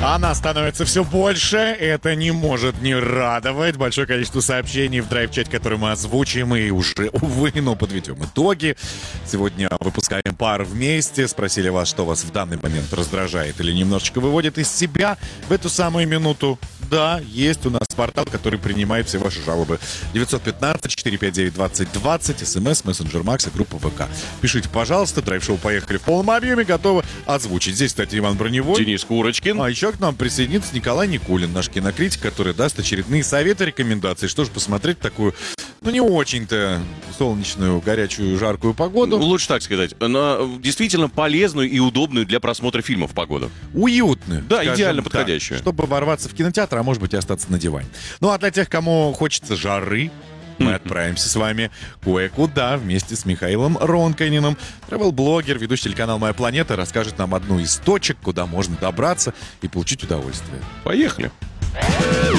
Она становится все больше. Это не может не радовать. Большое количество сообщений в драйв-чате, которые мы озвучим и уже, увы, но подведем итоги. Сегодня выпускаем пар вместе. Спросили вас, что вас в данный момент раздражает или немножечко выводит из себя в эту самую минуту. Да, есть у нас портал, который принимает все ваши жалобы. 915-459-2020, СМС, мессенджер Макс и группа ВК. Пишите, пожалуйста, драйв-шоу «Поехали» в полном объеме, готовы озвучить. Здесь, кстати, Иван Броневой. Денис Курочкин. А еще к нам присоединится Николай Никулин, наш кинокритик, который даст очередные советы, рекомендации. Что же посмотреть такую, не очень-то солнечную, горячую, жаркую погоду. Лучше так сказать. Действительно полезную и удобную для просмотра фильмов погоду. Уютную. Да, идеально так, подходящую. чтобы ворваться в кинотеатр, а может быть и остаться на диване. Ну а для тех, кому хочется жары, мы отправимся с вами кое-куда вместе с Михаилом Ронканиным. Travel-блогер, ведущий телеканал «Моя планета», расскажет нам одну из точек, куда можно добраться и получить удовольствие. Поехали.